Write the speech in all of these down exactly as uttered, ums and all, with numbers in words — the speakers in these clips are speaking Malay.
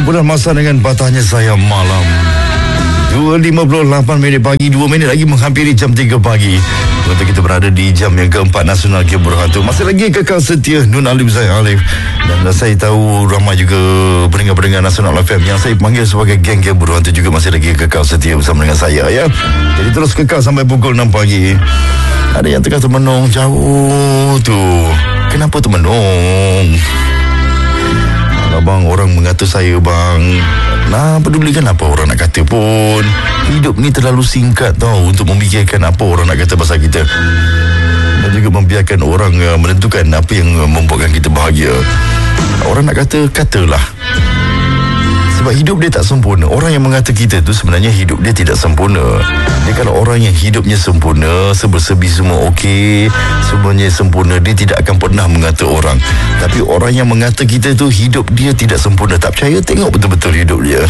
Bulan masa dengan patahnya saya malam. dua lima puluh lapan minit pagi, dua minit lagi menghampiri jam tiga pagi. Untuk kita berada di jam yang keempat Nasional Game Berhantu. Masih lagi kekal setia Nun Alim saya Alif. Dan saya tahu ramai juga pendengar-pendengar Nasional F M yang saya panggil sebagai geng Game Berhantu juga masih lagi kekal setia bersama dengan saya ya. Jadi terus kekal sampai pukul enam pagi. Ada yang tengah termenung jauh tu. Kenapa termenung? Abang, orang mengata saya bang. Nah, pedulikan apa orang nak kata pun. Hidup ni terlalu singkat tau untuk memikirkan apa orang nak kata pasal kita. Dan juga membiarkan orang uh, menentukan apa yang uh, membuatkan kita bahagia. Orang nak kata, katalah. Sebab hidup dia tak sempurna. Orang yang mengata kita tu sebenarnya hidup dia tidak sempurna. Dia kalau orang yang hidupnya sempurna, sebersebi semua okey, semuanya sempurna, dia tidak akan pernah mengata orang. Tapi orang yang mengata kita tu hidup dia tidak sempurna. Tak percaya, tengok betul-betul hidup dia.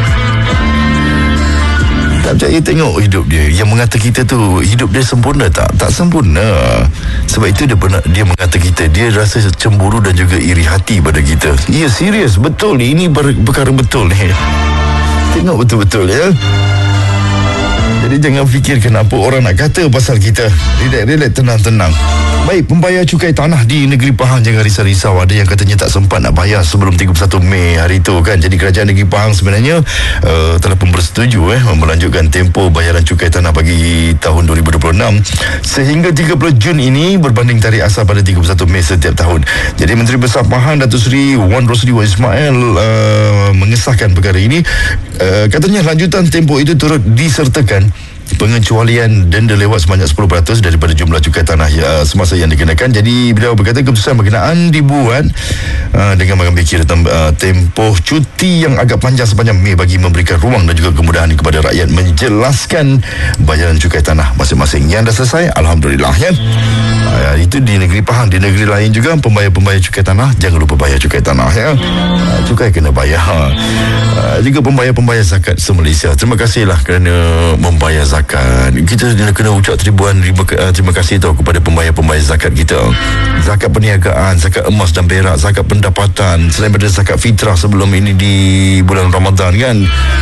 Tak percaya, tengok hidup dia. Yang mengata kita tu hidup dia sempurna tak? Tak sempurna. Sebab itu dia pernah, dia mengata kita, dia rasa cemburu dan juga iri hati pada kita. Ya, serius, betul ni. Ini ber, perkara betul ni. Tengok betul-betul ya. Jadi jangan fikirkan apa orang nak kata pasal kita. Relax, relax, tenang-tenang. Baik, pembayar cukai tanah di negeri Pahang jangan risau-risau. Ada yang katanya tak sempat nak bayar sebelum tiga puluh satu Mei hari itu kan. Jadi kerajaan negeri Pahang sebenarnya uh, telah pun bersetuju eh, melanjutkan tempoh bayaran cukai tanah bagi tahun dua ribu dua puluh enam sehingga tiga puluh Jun ini berbanding tarikh asal pada tiga puluh satu Mei setiap tahun. Jadi Menteri Besar Pahang Datuk Seri Wan Rosli Wan Ismail uh, mengesahkan perkara ini. Uh, katanya lanjutan tempoh itu turut disertakan pengecualian denda lewat sebanyak sepuluh peratus daripada jumlah cukai tanah ya, semasa yang dikenakan. Jadi beliau berkata keputusan berkenaan dibuat uh, dengan mengambil kira tem- uh, tempoh cuti yang agak panjang sepanjang Mei bagi memberikan ruang dan juga kemudahan kepada rakyat menjelaskan bayaran cukai tanah masing-masing. Yang dah selesai, alhamdulillah ya. Uh, itu di negeri Pahang. Di negeri lain juga pembayar-pembayar cukai tanah jangan lupa bayar cukai tanah ya. Uh, cukai kena bayar. Uh, juga pembayar-pembayar zakat se-Malaysia, terima kasihlah kerana membayar zakat. Kita kena ucap ribuan ribu uh, terima kasih tau kepada pembayar-pembayar zakat kita. Zakat perniagaan, zakat emas dan perak, zakat pendapatan, selain daripada zakat fitrah sebelum ini di bulan Ramadan kan.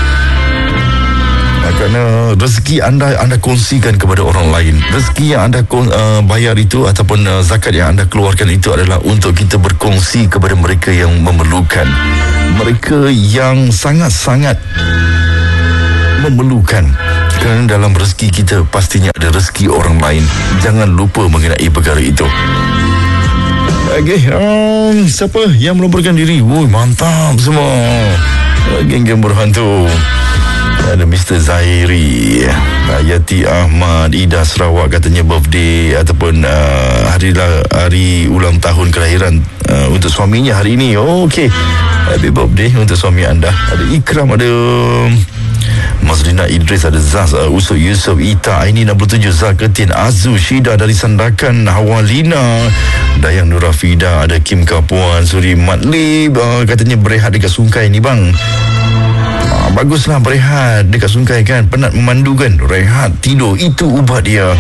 Kerana rezeki anda anda kongsikan kepada orang lain. Rezeki yang anda uh, bayar itu ataupun uh, zakat yang anda keluarkan itu adalah untuk kita berkongsi kepada mereka yang memerlukan. Mereka yang sangat-sangat memerlukan. Kerana dalam rezeki kita pastinya ada rezeki orang lain. Jangan lupa mengenai perkara itu. Okey, um, siapa yang melaporkan diri? Woi, mantap semua. Geng-geng berhantu. Ada Mister Zairi, Yati Ahmad, Ida Sarawak katanya birthday ataupun uh, hari hari ulang tahun kelahiran uh, untuk suaminya hari ini. Oh, okey. Happy birthday untuk suami anda. Ada Ikram, ada Mazlina Idris, ada Zaz, uh, Usuk Yusof, Ita Aini enam puluh tujuh, Zaketin, Azu Syida dari Sandakan, Hawalina, Dayang Nurafida, ada Kim Kapuan, Suri Matlib, uh, katanya berehat dekat Sungai ni bang. uh, Baguslah berehat dekat Sungai kan. Penat memandu kan, rehat, tidur, itu ubat dia.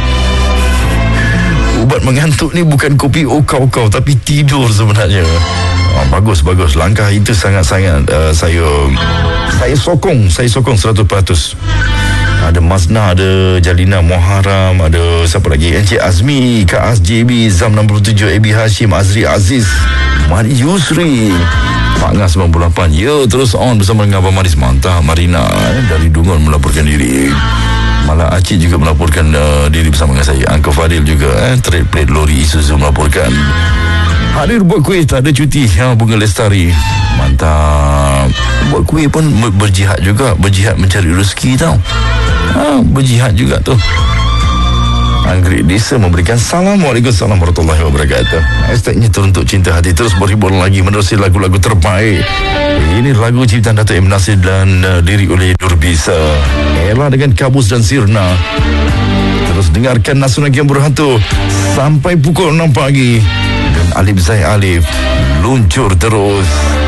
Ubat mengantuk ni bukan kopi okau-okau tapi tidur sebenarnya. Oh, bagus, bagus. Langkah itu sangat-sangat uh, saya saya sokong, saya sokong seratus peratus. Ada Mazna, ada Jalina Muharram, ada siapa lagi? Encik Azmi, Kak Az J B, Zam enam puluh tujuh, Abi Hashim, Azri Aziz, Mari Yusri, Pak Ngah sembilan puluh lapan. Ya, terus on bersama dengan Abang Maris. Mantap. Marina eh, dari Dungun melaporkan diri. Malah Acik juga melaporkan uh, diri bersama dengan saya. Uncle Fadil juga eh, trade plate lori Isuzu melaporkan. Hadir buat kuih, tak ada cuti. Ha, Bunga Lestari, mantap. Buat kuih pun berjihad juga. Berjihad mencari rezeki tau. Ha, berjihad juga tu. Anggrek Desa memberikan salam. Waalaikumsalam warahmatullahi wabarakatuh. Hashtagnya teruntuk cinta hati. Terus berhibur lagi menerusi lagu-lagu terbaik. Ini lagu ciptaan Dato' M. Nasir dan uh, diri oleh Nurbisa. Ella dengan Kabus dan Sirna. Terus dengarkan Nasional Game Berhantu sampai pukul enam pagi. Dan Alif Zai Alif luncur terus.